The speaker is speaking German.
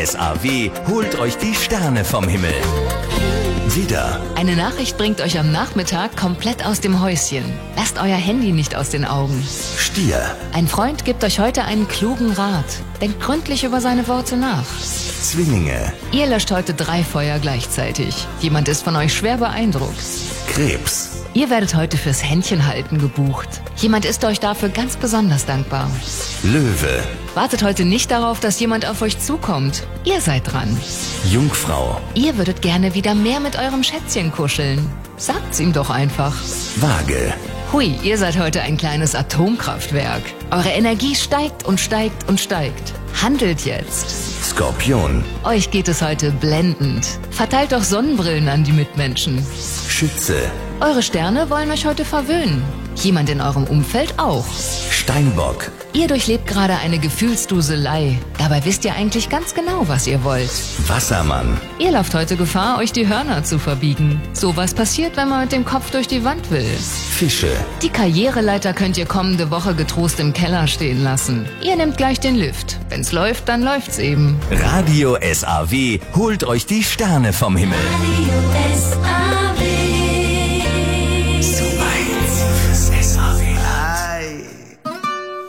SAW holt euch die Sterne vom Himmel. Widder, Eine Nachricht bringt euch am Nachmittag komplett aus dem Häuschen. Lasst euer Handy nicht aus den Augen. Stier, Ein Freund gibt euch heute einen klugen Rat. Denkt gründlich über seine Worte nach. Zwillinge, Ihr löscht heute 3 Feuer gleichzeitig. Jemand ist von euch schwer beeindruckt. Krebs, Ihr werdet heute fürs Händchenhalten gebucht. Jemand ist euch dafür ganz besonders dankbar. Löwe, Wartet heute nicht darauf, dass jemand auf euch zukommt. Ihr seid dran. Jungfrau, Ihr würdet gerne wieder mehr mit eurem Schätzchen kuscheln. Sagt's ihm doch einfach. Waage, Hui, ihr seid heute ein kleines Atomkraftwerk. Eure Energie steigt und steigt und steigt. Handelt jetzt. Skorpion, Euch geht es heute blendend. Verteilt doch Sonnenbrillen an die Mitmenschen. Schütze, Eure Sterne wollen euch heute verwöhnen. Jemand in eurem Umfeld auch. Steinbock, Ihr durchlebt gerade eine Gefühlsduselei. Dabei wisst ihr eigentlich ganz genau, was ihr wollt. Wassermann, Ihr lauft heute Gefahr, euch die Hörner zu verbiegen. Sowas passiert, wenn man mit dem Kopf durch die Wand will. Fische, Die Karriereleiter könnt ihr kommende Woche getrost im Keller stehen lassen. Ihr nehmt gleich den Lift. Wenn's läuft, dann läuft's eben. Radio SAW holt euch die Sterne vom Himmel. Radio SAW.